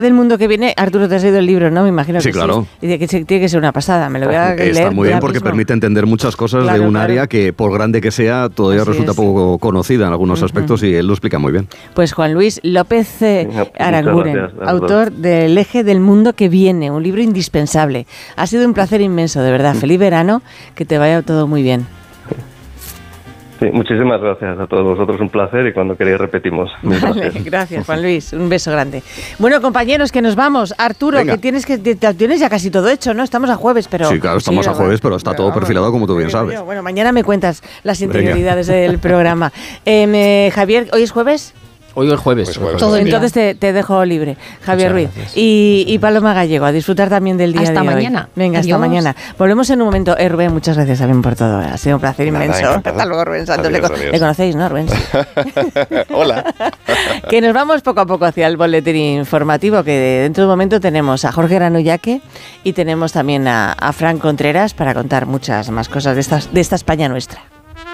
Del mundo que viene, Arturo, te has leído el libro, ¿no? Me imagino que sí. Claro. Y dice que tiene que ser una pasada, me lo voy a leer. Está muy bien porque mismo. permite entender muchas cosas de un área que, por grande que sea, todavía resulta poco conocida en algunos aspectos y él lo explica muy bien. Pues Juan Luis López Aranguren, autor del Eje del Mundo que Viene, un libro indispensable. Ha sido un placer inmenso, de verdad. Feliz verano, que te vaya todo muy bien. Sí, muchísimas gracias a todos vosotros, un placer y cuando queráis repetimos. Vale, gracias Juan Luis, un beso grande. Bueno, compañeros, que nos vamos. Arturo, venga. que tienes ya casi todo hecho, ¿no? Estamos a jueves, pero... Sí, claro, estamos a jueves, pero está todo perfilado como tú bien sabes. Bueno, mañana me cuentas las interioridades del programa. Javier, ¿hoy es jueves? Hoy es jueves. Todo entonces te dejo libre, Javier Ruiz. Y Paloma Gallego, a disfrutar también del día de hoy. Hasta mañana. Venga, Adiós. Hasta mañana. Volvemos en un momento. Rubén, muchas gracias también por todo. Ha sido un placer inmenso. Hasta luego, Rubén Santos. Adiós. Le conocéis, ¿no, Rubén? Sí. Hola. Que nos vamos poco a poco hacia el boletín informativo, que dentro de un momento tenemos a Jorge Granullaque y tenemos también a Fran Contreras para contar muchas más cosas de esta España nuestra.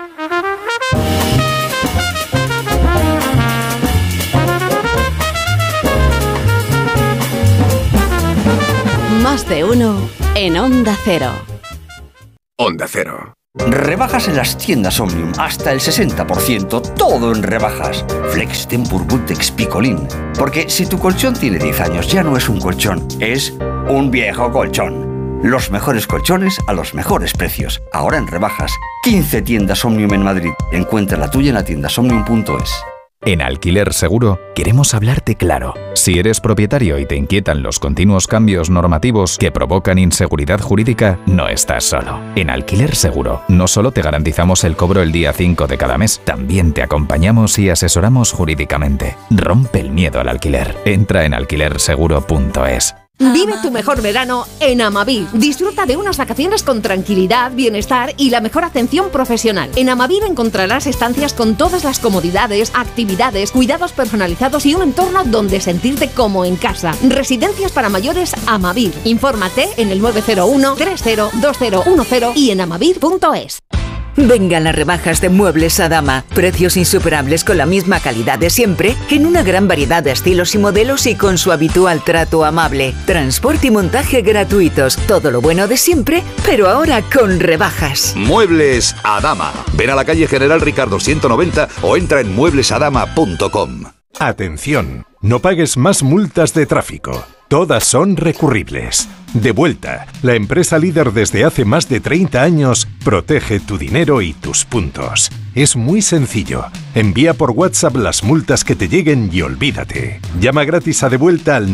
Más de uno en Onda Cero. Onda Cero. Rebajas en las tiendas Omnium, hasta el 60%, todo en rebajas. Flex, Tempur, Bultex, Picolín. Porque si tu colchón tiene 10 años, ya no es un colchón, es un viejo colchón. Los mejores colchones a los mejores precios. Ahora en rebajas. 15 tiendas Omnium en Madrid. Encuentra la tuya en la tiendasomnium.es. En Alquiler Seguro queremos hablarte claro. Si eres propietario y te inquietan los continuos cambios normativos que provocan inseguridad jurídica, no estás solo. En Alquiler Seguro no solo te garantizamos el cobro el día 5 de cada mes, también te acompañamos y asesoramos jurídicamente. Rompe el miedo al alquiler. Entra en alquilerseguro.es. Vive tu mejor verano en Amavir. Disfruta de unas vacaciones con tranquilidad, bienestar y la mejor atención profesional. En Amavir encontrarás estancias con todas las comodidades, actividades, cuidados personalizados y un entorno donde sentirte como en casa. Residencias para mayores Amavir. Infórmate en el 901 302010 y en amavir.es. Vengan las rebajas de Muebles Adama. Precios insuperables con la misma calidad de siempre, en una gran variedad de estilos y modelos y con su habitual trato amable. Transporte y montaje gratuitos. Todo lo bueno de siempre, pero ahora con rebajas. Muebles Adama. Ven a la calle General Ricardo 190 o entra en mueblesadama.com. Atención, no pagues más multas de tráfico. Todas son recurribles. Devuelta, la empresa líder desde hace más de 30 años, protege tu dinero y tus puntos. Es muy sencillo. Envía por WhatsApp las multas que te lleguen y olvídate. Llama gratis a Devuelta al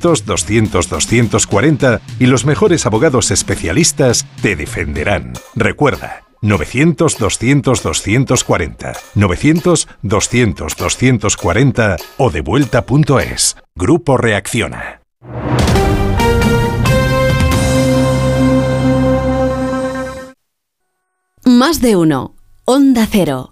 900-200-240 y los mejores abogados especialistas te defenderán. Recuerda, 900-200-240, 900-200-240 o devuelta.es. Grupo Reacciona. Más de uno. Onda Cero.